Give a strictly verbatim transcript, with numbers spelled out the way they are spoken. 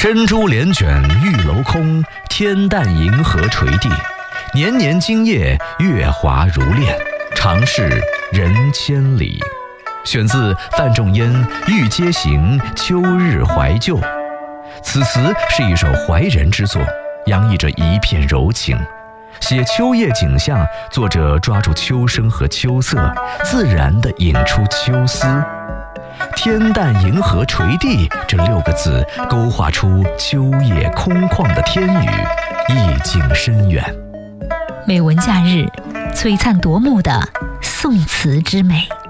珍珠帘卷玉楼空，天淡银河垂地。年年今夜，月华如练，常是人千里。选自范仲淹《玉阶行·秋日怀旧》。此词是一首怀人之作，洋溢着一片柔情。写秋夜景象，作者抓住秋声和秋色，自然地引出秋思。天淡银河垂地这六个字，勾画出秋夜空旷的天宇，意境深远。 美文假日，璀璨夺目的宋词之美。